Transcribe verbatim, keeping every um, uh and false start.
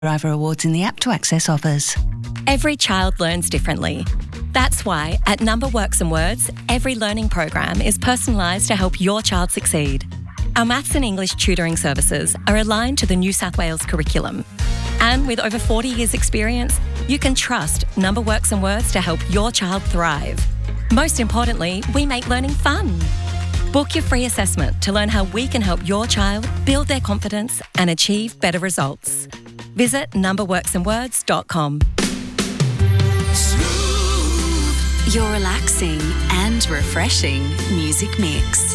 Driver Awards in the app to access offers. Every child learns differently. That's why at Number Works and Words, every learning program is personalised to help your child succeed. Our maths and English tutoring services are aligned to the New South Wales curriculum. And with over forty years experience, you can trust Number Works and Words to help your child thrive. Most importantly, we make learning fun. Book your free assessment to learn how we can help your child build their confidence and achieve better results. Visit number works and words dot com. Your relaxing and refreshing music mix.